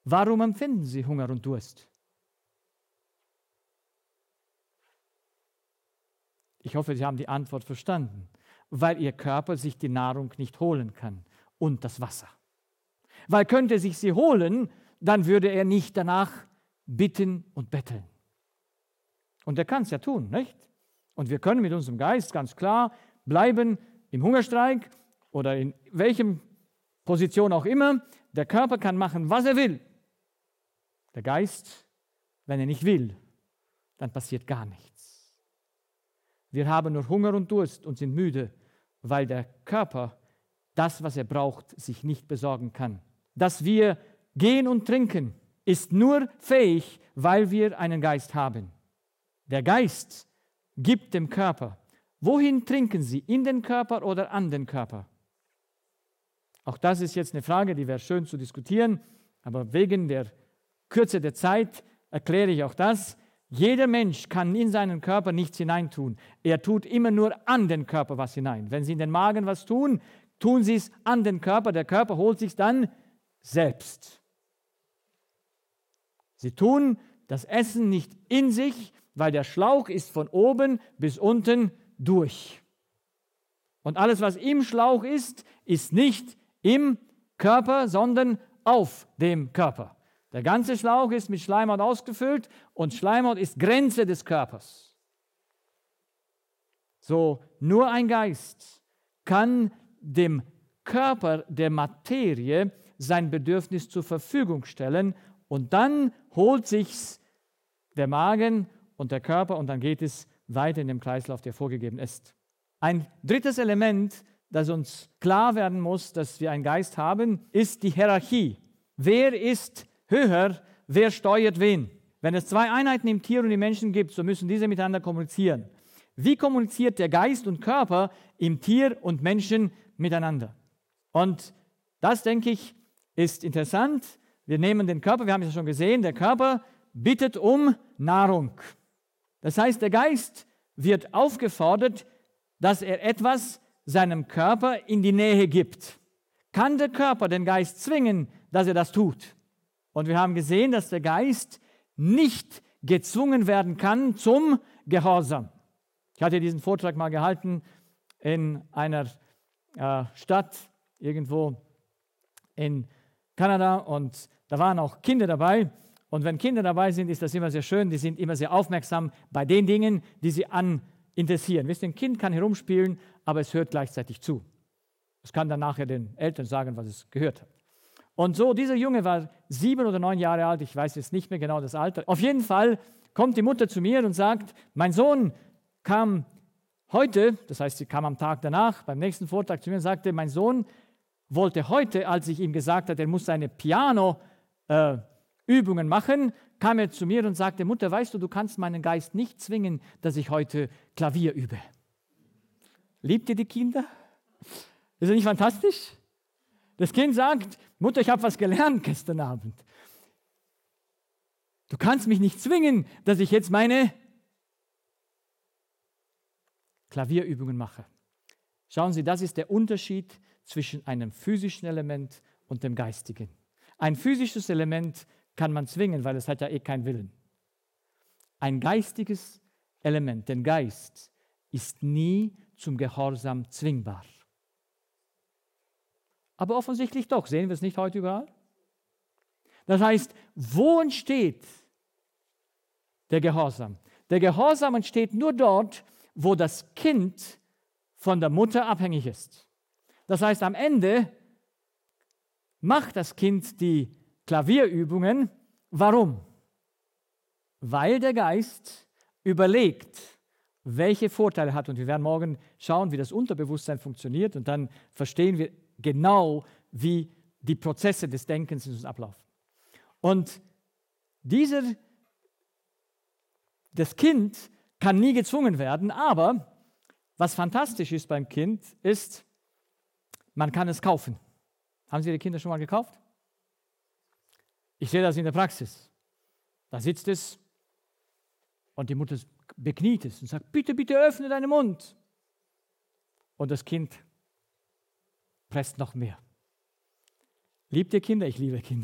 Warum empfinden Sie Hunger und Durst? Ich hoffe, Sie haben die Antwort verstanden. Weil Ihr Körper sich die Nahrung nicht holen kann und das Wasser. Weil könnte sich sie holen, dann würde er nicht danach bitten und betteln. Und er kann es ja tun, nicht? Und wir können mit unserem Geist ganz klar bleiben im Hungerstreik oder in welchem Position auch immer. Der Körper kann machen, was er will. Der Geist, wenn er nicht will, dann passiert gar nichts. Wir haben nur Hunger und Durst und sind müde, weil der Körper das, was er braucht, sich nicht besorgen kann. Dass wir gehen und trinken, ist nur fähig, weil wir einen Geist haben. Der Geist gibt dem Körper. Wohin trinken Sie? In den Körper oder an den Körper? Auch das ist jetzt eine Frage, die wäre schön zu diskutieren, aber wegen der Kürze der Zeit erkläre ich auch das. Jeder Mensch kann in seinen Körper nichts hineintun. Er tut immer nur an den Körper was hinein. Wenn Sie in den Magen was tun, tun Sie es an den Körper. Der Körper holt sich dann selbst. Sie tun das Essen nicht in sich, weil der Schlauch ist von oben bis unten durch. Und alles, was im Schlauch ist, ist nicht im Körper, sondern auf dem Körper. Der ganze Schlauch ist mit Schleimhaut ausgefüllt und Schleimhaut ist Grenze des Körpers. So, nur ein Geist kann dem Körper der Materie sein Bedürfnis zur Verfügung stellen und dann holt sich's der Magen und der Körper und dann geht es weiter in dem Kreislauf, der vorgegeben ist. Ein drittes Element, das uns klar werden muss, dass wir einen Geist haben, ist die Hierarchie. Wer ist höher, wer steuert wen? Wenn es zwei Einheiten im Tier und im Menschen gibt, so müssen diese miteinander kommunizieren. Wie kommuniziert der Geist und Körper im Tier und Menschen miteinander? Und das, denke ich, ist interessant. Wir nehmen den Körper, wir haben es ja schon gesehen, der Körper bittet um Nahrung. Das heißt, der Geist wird aufgefordert, dass er etwas seinem Körper in die Nähe gibt. Kann der Körper den Geist zwingen, dass er das tut? Und wir haben gesehen, dass der Geist nicht gezwungen werden kann zum Gehorsam. Ich hatte diesen Vortrag mal gehalten in einer Stadt irgendwo in Kanada und da waren auch Kinder dabei. Und wenn Kinder dabei sind, ist das immer sehr schön. Die sind immer sehr aufmerksam bei den Dingen, die sie interessieren. Wisst ihr, ein Kind kann herumspielen, aber es hört gleichzeitig zu. Es kann dann nachher den Eltern sagen, was es gehört hat. Und so, dieser Junge war 7 oder 9 Jahre alt, ich weiß jetzt nicht mehr genau das Alter. Auf jeden Fall kommt die Mutter zu mir und sagt, mein Sohn kam heute, das heißt, sie kam am Tag danach, beim nächsten Vortrag zu mir und sagte, mein Sohn wollte heute, als ich ihm gesagt habe, er muss seine Piano-Übungen machen, kam er zu mir und sagte, Mutter, weißt du, du kannst meinen Geist nicht zwingen, dass ich heute Klavier übe. Liebt ihr die Kinder? Ist das nicht fantastisch? Das Kind sagt, Mutter, ich habe was gelernt gestern Abend. Du kannst mich nicht zwingen, dass ich jetzt meine Klavierübungen mache. Schauen Sie, das ist der Unterschied zwischen einem physischen Element und dem geistigen. Ein physisches Element kann man zwingen, weil es hat ja keinen Willen. Ein geistiges Element, den Geist, ist nie zum Gehorsam zwingbar. Aber offensichtlich doch. Sehen wir es nicht heute überall? Das heißt, wo entsteht der Gehorsam? Der Gehorsam entsteht nur dort, wo das Kind von der Mutter abhängig ist. Das heißt, am Ende macht das Kind die Klavierübungen. Warum? Weil der Geist überlegt, welche Vorteile hat. Und wir werden morgen schauen, wie das Unterbewusstsein funktioniert und dann verstehen wir genau, wie die Prozesse des Denkens in uns ablaufen. Und das Kind kann nie gezwungen werden, aber was fantastisch ist beim Kind, ist, man kann es kaufen. Haben Sie Ihre Kinder schon mal gekauft? Ich sehe das in der Praxis. Da sitzt es und die Mutter bekniet es und sagt, bitte, bitte öffne deinen Mund. Und das Kind presst noch mehr. Liebt ihr Kinder? Ich liebe Kinder.